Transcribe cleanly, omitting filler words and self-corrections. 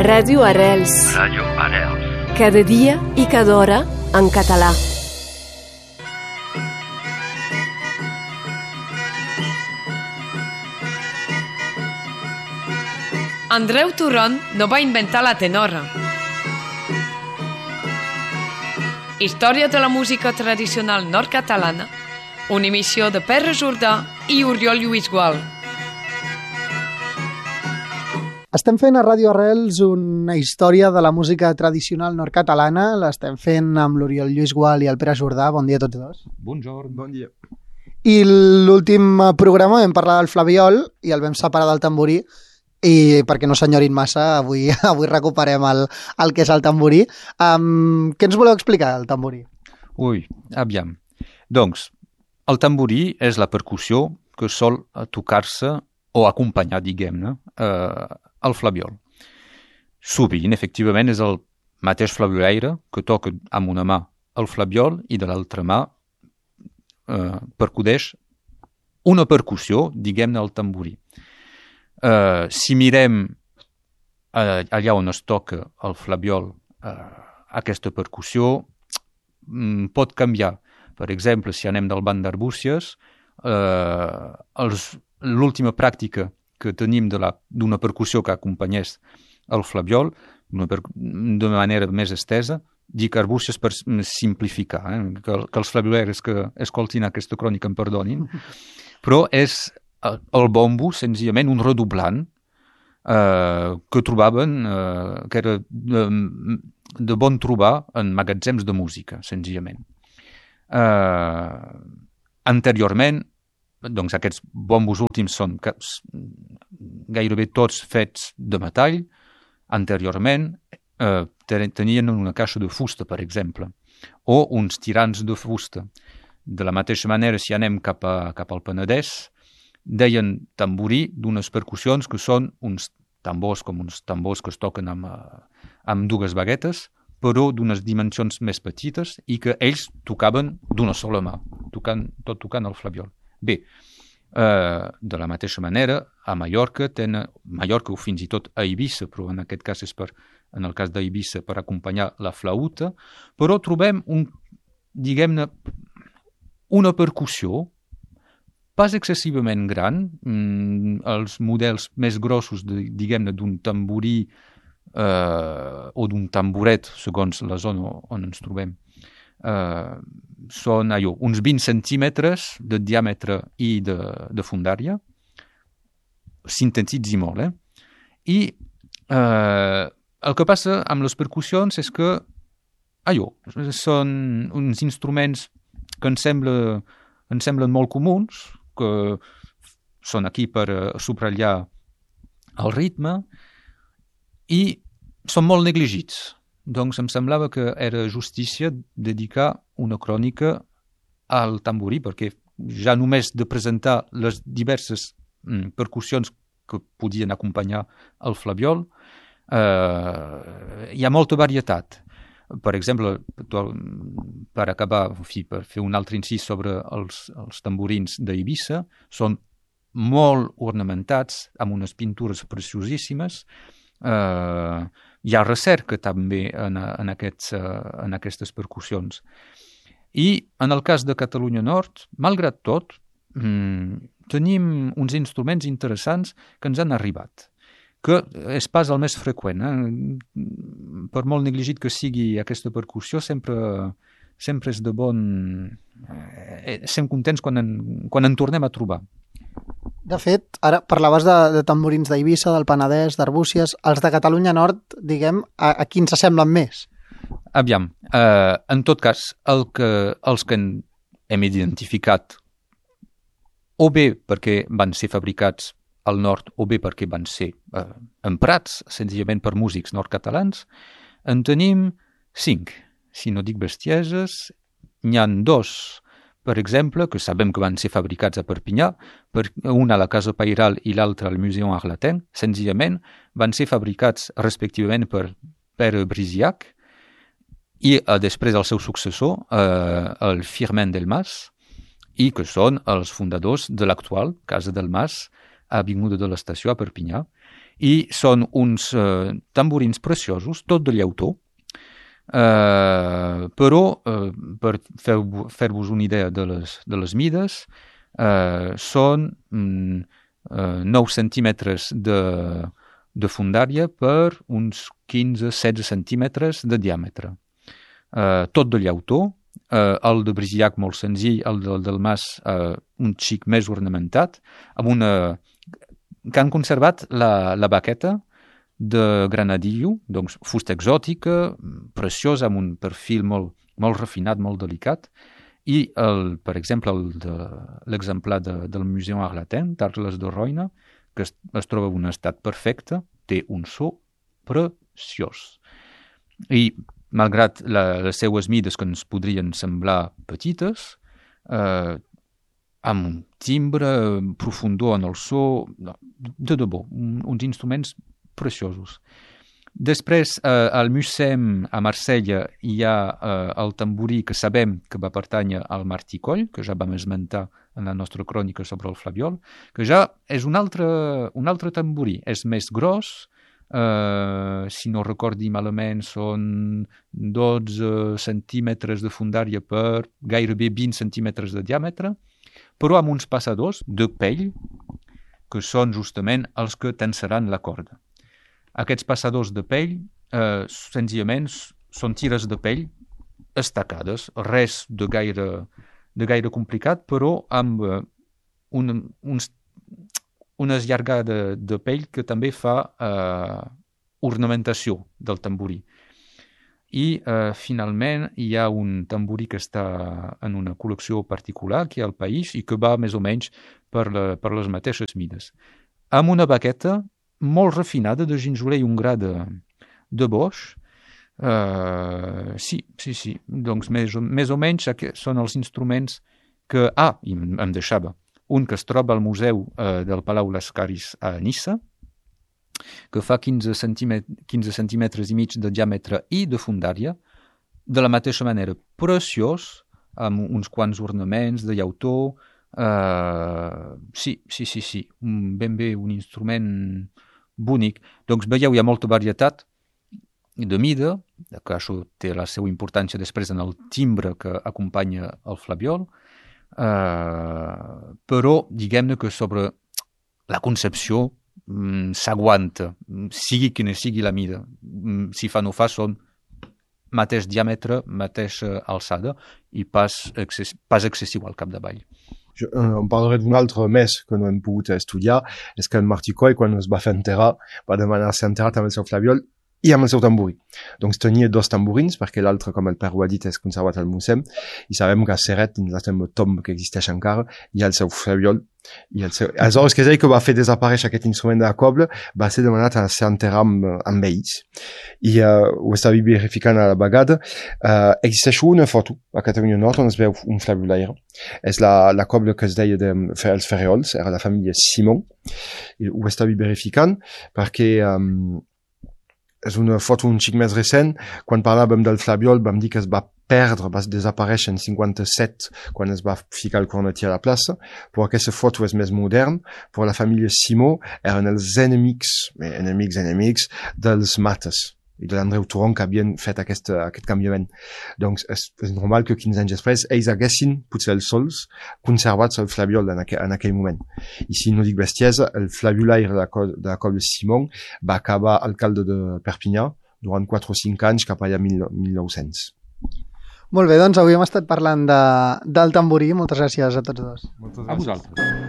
Ràdio Arrels. Ràdio Arrels. Cada dia i cada hora en català. Andreu Turon no va inventar la tenora. Història de la música tradicional nord-catalana, una emissió de Pere Jordà i Oriol Lluís Gual. Estem fent a Ràdio Arrels una història de la música tradicional nord-catalana. L'estem fent amb l'Oriol Lluís Gual i el Pere Jordà. Bon dia a tots dos. Bonjour. Bon dia. I l'últim programa vam parlar del flabiol i el vam separar del tamborí, i perquè no s'enyorin massa, avui recuperem el que és el tamborí. Què ens voleu explicar del tamborí? Ui, aviam. Doncs, el tamborí és la percussió que sol tocar-se o acompanyar, diguem-ne, el flabiol. Sovint, efectivament, és el mateix flabiolaire que toca amb una mà el flabiol i de l'altra mà percudeix una percussió, diguem-ne, al tamborí. Si mirem allà on es toca el flabiol, aquesta percussió pot canviar. Per exemple, si anem del banc d'Arbúcies, l'última pràctica que tenim d'una percussió que acompanyés el flabiol, d'una manera més estesa, dic Arbúcies per simplificar, que els flabiolaires que escoltin aquesta crònica em perdonin, però és el bombo, senzillament, un redoblant que trobaven, que era de bon trobar en magatzems de música, senzillament. Anteriorment, doncs aquests bombos últims són gairebé tots fets de metall. Anteriorment tenien una caixa de fusta, per exemple, o uns tirants de fusta. De la mateixa manera, si anem cap al Penedès, deien tamborí d'unes percussions que són uns tambors com uns tambors que es toquen amb dues baguetes, però d'unes dimensions més petites i que ells tocaven d'una sola mà, tot tocant el flabiol. Bé, de la mateixa manera, a Mallorca o fins i tot a Eivissa, però en aquest cas és en el cas d'Eivissa per acompanyar la flauta, però trobem diguem-ne, una percussió pas excessivament gran. Els models més grossos, diguem-ne, d'un tamborí o d'un tamboret, segons la zona on ens trobem, són uns 20 centímetres de diàmetre i de fondària, sintetitzi molt, I el que passa amb les percussions és que són uns instruments que ens semblen molt comuns, que són aquí per subratllar el ritme, i són molt negligits. Doncs em semblava que era justícia dedicar una crònica al tamborí, perquè ja només de presentar les diverses percussions que podien acompanyar el flabiol, hi ha molta varietat. Per exemple, per acabar, per fer un altre incís sobre els tamborins d'Eivissa, són molt ornamentats, amb unes pintures preciosíssimes. Hi ha recerca també en aquestes percussions. I en el cas de Catalunya Nord, malgrat tot, tenim uns instruments interessants que ens han arribat, que és pas el més freqüent. Per molt negligit que sigui aquesta percussió, sempre és de bon... Estem contents quan en tornem a trobar. De fet, ara parlaves de tamborins d'Eivissa, del Penedès, d'Arbúcies. Els de Catalunya Nord, diguem, a qui ens semblen més? Aviam, en tot cas, els que hem identificat, o bé perquè van ser fabricats al nord, o bé perquè van ser emprats, senzillament per músics nord-catalans, en tenim 5. Si no dic bestieses, n'hi ha 2, per exemple, que sabem que van ser fabricats a Perpinyà, una a la Casa Pairal i l'altra al Museu Arletenc. Senzillament van ser fabricats respectivament per Pere Brisiac i després el seu successor, el Firmin del Mas, i que són els fundadors de l'actual Casa del Mas, a Avinguda de l'Estació a Perpinyà. I són uns tamborins preciosos, tot de llautó, però per fer-vos una idea de les mides, són 9 centímetres de fundària per uns 15-16 centímetres de diàmetre. Tot de llautó, el de Brigiac molt senzill, el del Mas un xic més ornamentat, que han conservat la baqueta de granadillo, doncs fusta exòtica, preciosa, amb un perfil molt refinat, molt delicat, i per exemple l'exemplar del Museu Arlatin, d'Arles de Roine, que es troba en un estat perfecte, té un so preciós. I malgrat les seues mides que ens podrien semblar petites, amb un timbre, profundor en el so, de debò, uns instruments preciosos. Després, al Mussem, a Marsella, hi ha el tamborí que sabem que va pertànyer al Martí Coll, que ja vam esmentar en la nostra crònica sobre el flabiol, que ja és un altre tamborí. És més gros, si no recordi malament, són 12 centímetres de fundària per gairebé 20 centímetres de diàmetre, però amb uns passadors de pell, que són justament els que tensaran la corda. Aquests passadors de pell, senzillament, són tires de pell estacades, res de gaire complicat, però amb una llargada de pell que també fa ornamentació del tamborí. I finalment hi ha un tamborí que està en una col·lecció particular aquí al país i que va més o menys per les mateixes mides. Amb una baqueta molt refinada de ginjoler i un gra de boix. Sí. Doncs més o menys són els instruments que... i em deixava un que es troba al Museu del Palau Lascaris a Niça, que fa 15 centímetres i mig de diàmetre i de fundària, de la mateixa manera preciós, amb uns quants ornaments de llautó. Sí. Ben bé un instrument bonic. Doncs veieu, hi ha molta varietat de mida, que això té la seva importància després en el timbre que acompanya el flabiol, però diguem-ne que sobre la concepció s'aguanta, sigui quina sigui la mida. Si fa no fa són mateix diàmetre, mateixa alçada i pas excessiu al capdavall. On parlerait d'un altre més que no hem pogut estudiar, és que el Martí Coll, quan es va fer enterrar, va demanar ser enterrat amb el seu flabiol i amb el seu tamborí. Doncs tenia dos tamborins, perquè l'altre, com el Pere ho ha dit, és conservat al Mussem, i sabem que a Serret, dins la tomba que existeix encara, hi ha el seu flabiol. Aleshores, que és ell que va fer desaparèixer aquest instrument de la cobla, va ser demanat a ser enterrat amb ells. I ho estava verificant a la vegada. Existeix una foto a Catalunya Nord on es veu un flabiolaire. És la cobla que es deia els Ferriols, era la família Simon. I ho estava verificant perquè és una foto un xic més recent. Quan parlàvem del flabiol vam dir que es va perdre, va desaparèixer en 57 quan es va ficar el cornetí a la plaça, però aquesta foto és més modern. Per la família Simó eren els enemics dels Mates i de l'Andreu Turon que havien fet aquest canviament. Doncs és normal que 15 anys després ells haguessin, potser els sols, conservat el flabiol en aquell moment. I si no dic bestiesa, el flabiolaire de la cobla Simon va acabar alcalde de Perpinyà durant 4 o 5 anys cap allà 1900. Molt bé, doncs avui hem estat parlant del tamborí. Moltes gràcies a tots dos. A vosaltres.